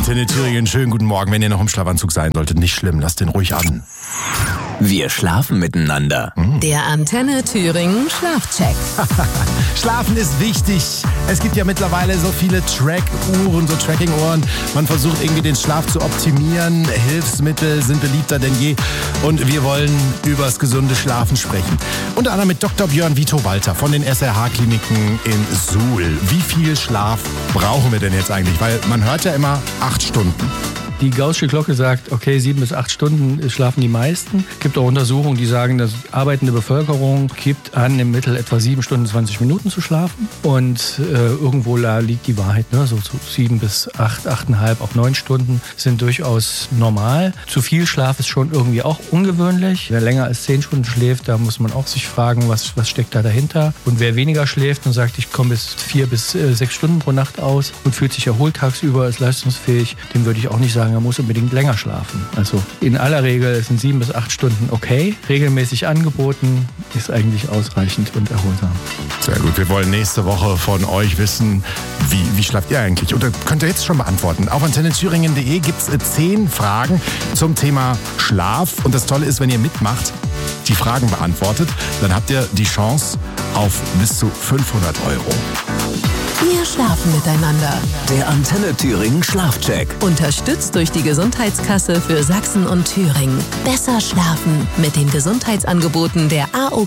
Antenne Thüringen, schönen guten Morgen. Wenn ihr noch im Schlafanzug sein solltet, nicht schlimm, lasst den ruhig an. Wir schlafen miteinander. Der Antenne Thüringen Schlafcheck. Schlafen ist wichtig. Es gibt ja mittlerweile so viele Track-Uhren, so Tracking-Uhren. Man versucht irgendwie den Schlaf zu optimieren. Hilfsmittel sind beliebter denn je. Und wir wollen übers gesunde Schlafen sprechen. Unter anderem mit Dr. Björn Vito Walter von den SRH-Kliniken in Suhl. Wie viel Schlaf brauchen wir denn jetzt eigentlich? Weil man hört ja immer 8 Stunden. Die Gaußsche Glocke sagt, okay, 7 bis 8 Stunden schlafen die meisten. Es gibt auch Untersuchungen, die sagen, dass arbeitende Bevölkerung gibt an, im Mittel etwa 7 Stunden 20 Minuten zu schlafen. Und irgendwo da liegt die Wahrheit, ne? So 7 bis 8, 8,5, auch 9 Stunden sind durchaus normal. Zu viel Schlaf ist schon irgendwie auch ungewöhnlich. Wer länger als 10 Stunden schläft, da muss man auch sich fragen, was steckt da dahinter. Und wer weniger schläft und sagt, ich komme bis 4 bis 6 Stunden pro Nacht aus und fühlt sich erholt tagsüber, ist leistungsfähig, dem würde ich auch nicht sagen, er muss unbedingt länger schlafen. Also in aller Regel sind 7 bis 8 Stunden okay. Regelmäßig angeboten, ist eigentlich ausreichend und erholsam. Sehr gut, wir wollen nächste Woche von euch wissen, wie schlaft ihr eigentlich? Oder könnt ihr jetzt schon beantworten. Auf antennethüringen.de gibt es 10 Fragen zum Thema Schlaf. Und das Tolle ist, wenn ihr mitmacht, die Fragen beantwortet, dann habt ihr die Chance auf bis zu 500 Euro. Wir schlafen miteinander. Der Antenne Thüringen Schlafcheck. Unterstützt durch die Gesundheitskasse für Sachsen und Thüringen. Besser schlafen mit den Gesundheitsangeboten der AOK.